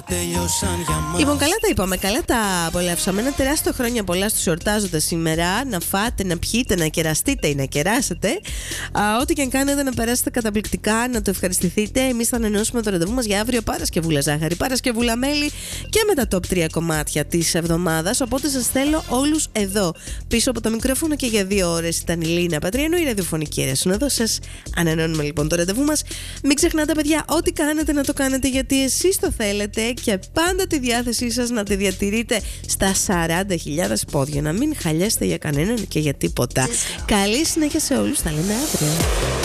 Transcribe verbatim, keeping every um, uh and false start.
Λοιπόν, καλά τα είπαμε, καλά τα απολαύσαμε. Ένα τεράστιο χρόνια πολλά στους εορτάζοντες σήμερα. Να φάτε, να πιείτε, να κεραστείτε ή να κεράσετε. Α, ό,τι και αν κάνετε, να περάσετε καταπληκτικά, να το ευχαριστηθείτε. Εμείς θα ανανεώσουμε το ραντεβού μας για αύριο Παρασκευούλα ζάχαρη, Παρασκευούλα μέλι και με τα top τρία κομμάτια της εβδομάδας. Οπότε σας θέλω όλους εδώ, πίσω από το μικρόφωνο, και για δύο ώρες ήταν η Λίνα Πατριανού, η ραδιοφωνική αίρεσον. Εδώ σας ανανεώνουμε λοιπόν το ραντεβού μας. Μην ξεχνάτε, παιδιά, ό,τι κάνετε να το κάνετε γιατί εσείς το θέλετε και πάντα τη διάθεσή σας να τη διατηρείτε στα σαράντα χιλιάδες πόδια. Να μην χαλιάστε για κανέναν και για τίποτα. Καλή συνέχεια σε όλους. Τα λέμε αύριο.